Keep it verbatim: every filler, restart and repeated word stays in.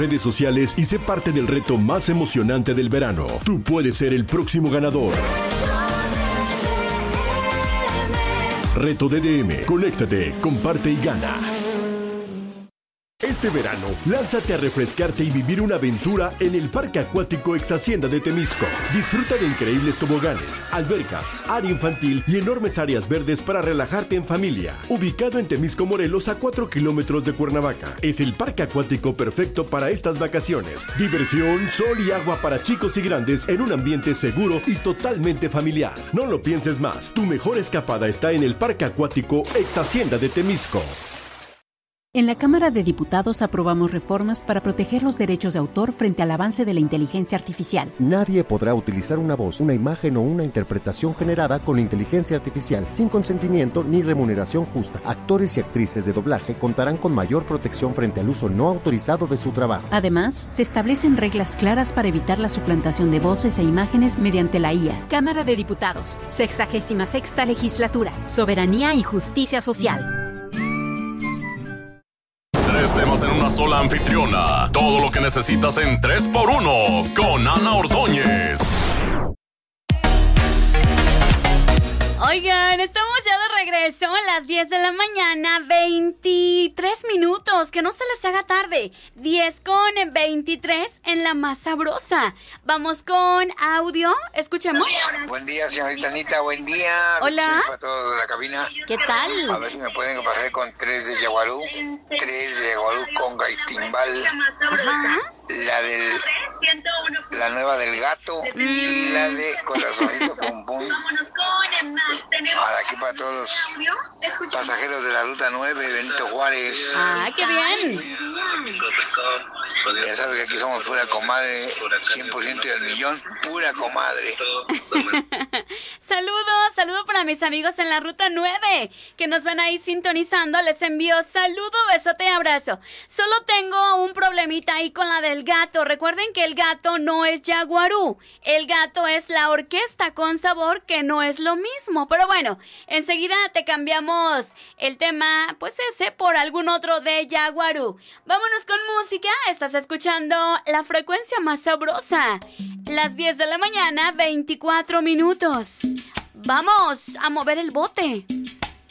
redes sociales y sé parte del reto más emocionante del verano. Tú puedes ser el próximo ganador. Reto D D M. Conéctate, comparte y gana. Este verano, lánzate a refrescarte y vivir una aventura en el Parque Acuático Ex Hacienda de Temisco. Disfruta de increíbles toboganes, albercas, área infantil y enormes áreas verdes para relajarte en familia. Ubicado en Temisco, Morelos, a cuatro kilómetros de Cuernavaca. Es el parque acuático perfecto para estas vacaciones. Diversión, sol y agua para chicos y grandes en un ambiente seguro y totalmente familiar. No lo pienses más, tu mejor escapada está en el Parque Acuático Ex Hacienda de Temisco. En la Cámara de Diputados aprobamos reformas para proteger los derechos de autor frente al avance de la inteligencia artificial. Nadie podrá utilizar una voz, una imagen o una interpretación generada con inteligencia artificial sin consentimiento ni remuneración justa. Actores y actrices de doblaje contarán con mayor protección frente al uso no autorizado de su trabajo. Además, se establecen reglas claras para evitar la suplantación de voces e imágenes mediante la I A. Cámara de Diputados, sexagésima sexta legislatura, soberanía y justicia social. Tres temas en una sola anfitriona. Todo lo que necesitas en tres por uno con Ana Ordóñez. Oigan, estamos ya de regreso a las diez de la mañana, veintitrés minutos, que no se les haga tarde, diez con veintitrés en la más sabrosa. Vamos con audio, escuchemos. Buen día, señorita Anita, buen día. Hola. Para todos de la cabina. ¿Qué tal? A ver si me pueden pasar con tres de Yaguarú, tres de Yaguarú con Gaitimbal. Ajá. La del, la nueva del gato mm. y la de Corazoncito Pum Pum. Para aquí para todos los pasajeros de la ruta nueve, Benito Juárez. Ah, qué bien. Ya sabes que aquí somos pura comadre, cien por ciento y al millón, pura comadre. Saludos, saludos para mis amigos en la ruta nueve que nos van ahí sintonizando. Les envío saludo, besote y abrazo. Solo tengo un problemita ahí con la del gato. Recuerden que el gato no es Yaguarú. El gato es la orquesta con sabor, que no es lo mismo. Pero bueno, enseguida te cambiamos el tema, pues ese, por algún otro de Yaguarú. Vámonos con música. Estás escuchando la frecuencia más sabrosa. Las diez de la mañana, veinticuatro minutos. Vamos a mover el bote.